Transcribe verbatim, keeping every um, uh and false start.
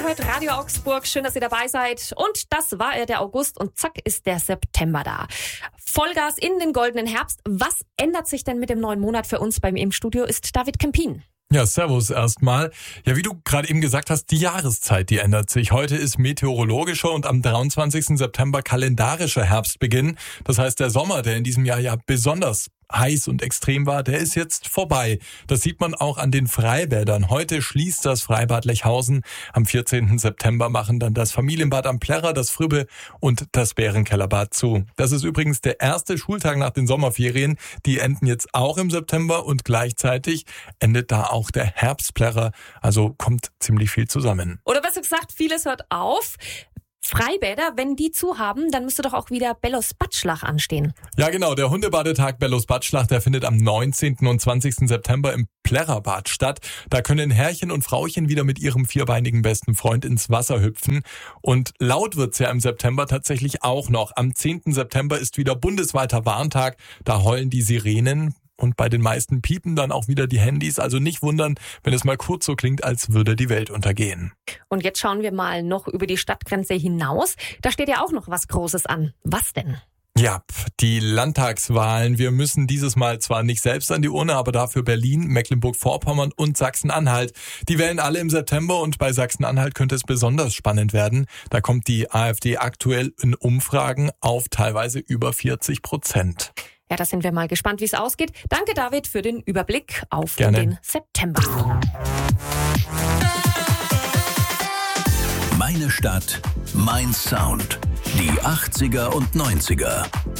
mit Radio Augsburg. Schön, dass ihr dabei seid. Und das war er, der August. Und zack ist der September da. Vollgas in den goldenen Herbst. Was ändert sich denn mit dem neuen Monat für uns? Bei mir im Studio ist David Kempin. Ja, servus erstmal. Ja, wie du gerade eben gesagt hast, die Jahreszeit, die ändert sich. Heute ist meteorologischer und am dreiundzwanzigsten September kalendarischer Herbstbeginn. Das heißt, der Sommer, der in diesem Jahr ja besonders heiß und extrem war, der ist jetzt vorbei. Das sieht man auch an den Freibädern. Heute schließt das Freibad Lechhausen. Am vierzehnten September machen dann das Familienbad am Plärrer, das Fribbe und das Bärenkellerbad zu. Das ist übrigens der erste Schultag nach den Sommerferien. Die enden jetzt auch im September und gleichzeitig endet da auch der Herbstplärrer. Also kommt ziemlich viel zusammen. Oder besser gesagt, vieles hört auf. Freibäder, wenn die zu haben, dann müsste doch auch wieder Bellos Badschlach anstehen. Ja genau, der Hundebadetag Bellos Badschlach, der findet am neunzehnten und zwanzigsten September im Plärrerbad statt. Da können Herrchen und Frauchen wieder mit ihrem vierbeinigen besten Freund ins Wasser hüpfen. Und laut wird's ja im September tatsächlich auch noch. Am zehnten September ist wieder bundesweiter Warntag. Da heulen die Sirenen. Und bei den meisten piepen dann auch wieder die Handys. Also nicht wundern, wenn es mal kurz so klingt, als würde die Welt untergehen. Und jetzt schauen wir mal noch über die Stadtgrenze hinaus. Da steht ja auch noch was Großes an. Was denn? Ja, die Landtagswahlen. Wir müssen dieses Mal zwar nicht selbst an die Urne, aber dafür Berlin, Mecklenburg-Vorpommern und Sachsen-Anhalt. Die wählen alle im September und bei Sachsen-Anhalt könnte es besonders spannend werden. Da kommt die AfD aktuell in Umfragen auf teilweise über vierzig Prozent. Ja, da sind wir mal gespannt, wie es ausgeht. Danke, David, für den Überblick auf Gerne. den September. Meine Stadt, mein Sound. Die achtziger und neunziger.